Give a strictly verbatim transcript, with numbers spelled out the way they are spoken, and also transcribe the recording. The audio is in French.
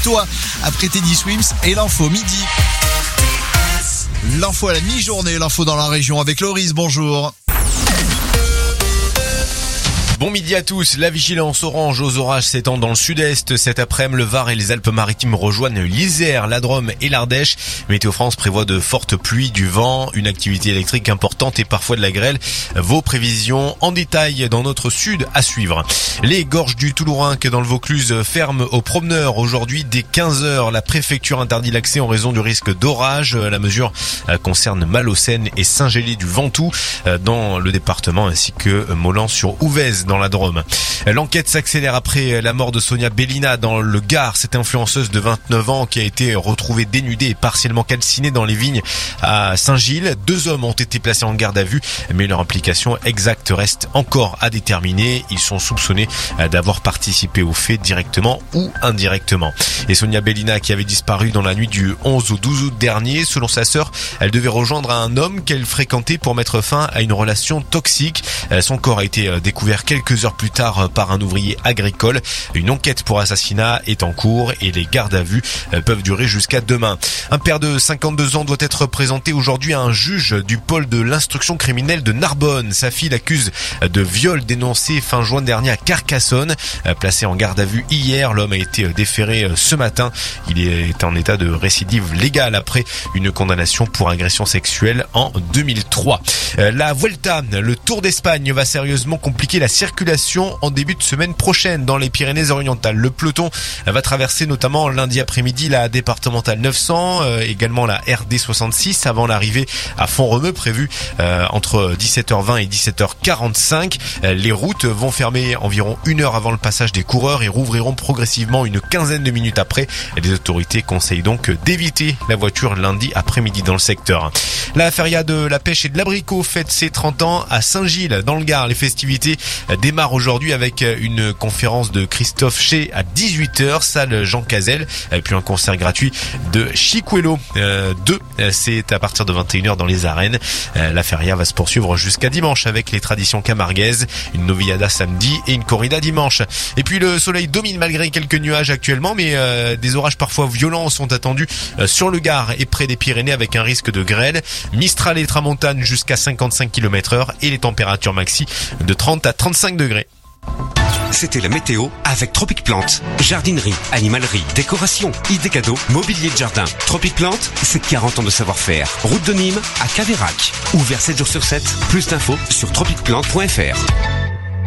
toi après Teddy Swims et l'info midi. L'info à la mi-journée, l'info dans la région avec Loris, bonjour. Bon midi à tous, la vigilance orange aux orages s'étend dans le sud-est. Cet après-midi, le Var et les Alpes-Maritimes rejoignent l'Isère, la Drôme et l'Ardèche. Météo France prévoit de fortes pluies, du vent, une activité électrique importante et parfois de la grêle. Vos prévisions en détail dans notre sud à suivre. Les gorges du Toulourenc dans le Vaucluse ferment aux promeneurs aujourd'hui dès quinze heures. La préfecture interdit l'accès en raison du risque d'orage. La mesure concerne Malaucène et Saint-Gély du Ventoux dans le département ainsi que Molan-sur-Ouvèze dans la Drôme. L'enquête s'accélère après la mort de Sonia Bellina dans le Gard. Cette influenceuse de vingt-neuf ans qui a été retrouvée dénudée et partiellement calcinée dans les vignes à Saint-Gilles. Deux hommes ont été placés en garde à vue, mais leur implication exacte reste encore à déterminer. Ils sont soupçonnés d'avoir participé aux faits directement ou indirectement. Et Sonia Bellina qui avait disparu dans la nuit du onze au douze août dernier, selon sa sœur, elle devait rejoindre un homme qu'elle fréquentait pour mettre fin à une relation toxique. Son corps a été découvert quelques heures plus tard par un ouvrier agricole. Une enquête pour assassinat est en cours et les gardes à vue peuvent durer jusqu'à demain. Un père de cinquante-deux ans doit être présenté aujourd'hui à un juge du pôle de l'instruction criminelle de Narbonne. Sa fille l'accuse de viol dénoncé fin juin dernier à Carcassonne. Placé en garde à vue hier, l'homme a été déféré ce matin. Il est en état de récidive légale après une condamnation pour agression sexuelle en deux mille trois. La Vuelta, le Tour d'Espagne, va sérieusement compliquer la circulation en début de semaine prochaine dans les Pyrénées-Orientales. Le peloton va traverser notamment lundi après-midi la départementale neuf cents, euh, également la R D soixante-six avant l'arrivée à Font-Romeu prévue euh, entre dix-sept heures vingt et dix-sept heures quarante-cinq. Euh, les routes vont fermer environ une heure avant le passage des coureurs et rouvriront progressivement une quinzaine de minutes après. Les autorités conseillent donc d'éviter la voiture lundi après-midi dans le secteur. La feria de la pêche et de l'abricot fête ses trente ans à Saint-Gilles dans le Gard. Les festivités démarrent aujourd'hui avec une conférence de Christophe Chez à dix-huit heures, salle Jean Cazel, puis un concert gratuit de Chicuelo euh, deux, c'est à partir de vingt et une heures dans les arènes. La feria va se poursuivre jusqu'à dimanche avec les traditions camarguaises, une novillada samedi et une corrida dimanche. Et puis le soleil domine malgré quelques nuages actuellement, mais euh, des orages parfois violents sont attendus euh, sur le Gard et près des Pyrénées avec un risque de grêle. Mistral et tramontane jusqu'à cinquante-cinq kilomètres heure et les températures maxi de trente à trente-cinq degrés. C'était la météo avec Tropic Plante. Jardinerie, animalerie, décoration, idées cadeaux, mobilier de jardin. Tropic Plante, c'est quarante ans de savoir-faire. Route de Nîmes à Caveyrac. Ouvert sept jours sur sept. Plus d'infos sur tropic plante point f r.